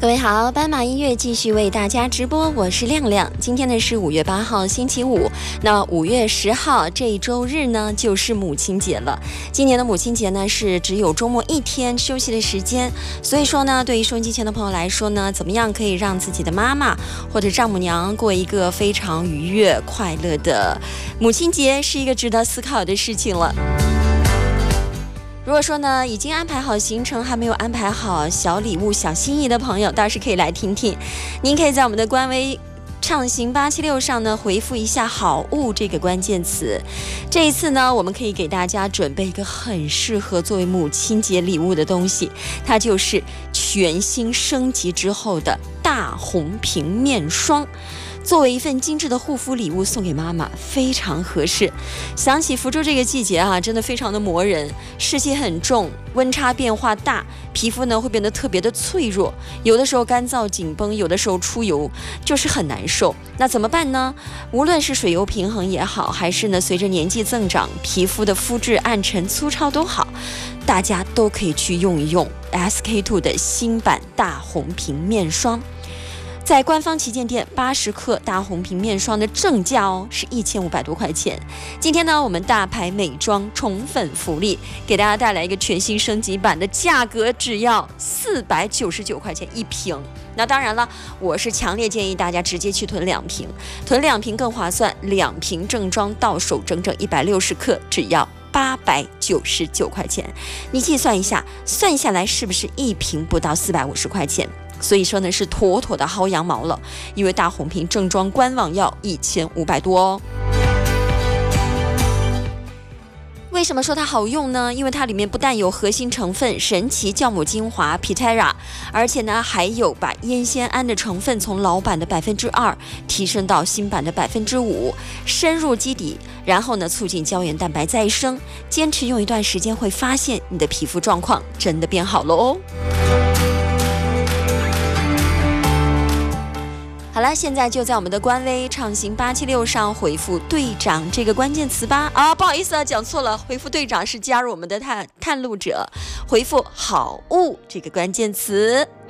各位好，斑马音乐继续为大家直播，我是亮亮。今天呢是5月8号星期五，那5月10号这一周日呢就是母亲节了。今年的母亲节呢是只有周末1天休息的时间，所以说呢对于收音机前的朋友来说呢，怎么样可以让自己的妈妈或者丈母娘过一个非常愉悦快乐的母亲节，是一个值得思考的事情了。如果说呢已经安排好行程，还没有安排好小礼物小心意的朋友，倒是可以来听听。您可以在我们的官微畅行876上呢回复一下好物这个关键词。这一次呢我们可以给大家准备一个很适合作为母亲节礼物的东西，它就是全新升级之后的大红瓶面霜，作为一份精致的护肤礼物送给妈妈非常合适。想起福州这个季节啊，真的非常的磨人，湿气很重，温差变化大，皮肤呢会变得特别的脆弱，有的时候干燥紧绷，有的时候出油，就是很难受。那怎么办呢？无论是水油平衡也好，还是呢随着年纪增长皮肤的肤质暗沉粗糙都好，大家都可以去用一用 SK2 的新版大红瓶面霜。在官方旗舰店80克大红瓶面霜的正价是1500多块钱。今天呢我们大牌美妆宠粉福利，给大家带来一个全新升级版的价格，只要499块钱一瓶。那当然了，我是强烈建议大家直接去囤2瓶，囤2瓶更划算，2瓶正装到手整整160克，只要899块钱。你计算一下，算下来是不是一瓶不到450块钱？所以说呢是妥妥的薅羊毛了，因为大红瓶正装官网要1500多哦。为什么说它好用呢？因为它里面不但有核心成分神奇酵母精华 Pitera， 而且呢还有把烟酰胺的成分从老版的2%提升到新版的5%，深入基底，然后呢促进胶原蛋白再生。坚持用一段时间，会发现你的皮肤状况真的变好了哦。好了，现在就在我们的官微畅行876上回复队长这个关键词吧。不好意思讲错了，回复队长是加入我们的探路者，回复好物这个关键词。